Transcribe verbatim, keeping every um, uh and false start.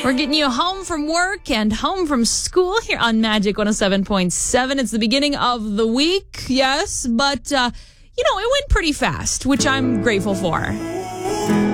We're getting you home from work and home from school here on Magic one oh seven point seven. It's the beginning of the week, yes, but, uh, you know, it went pretty fast, which I'm grateful for.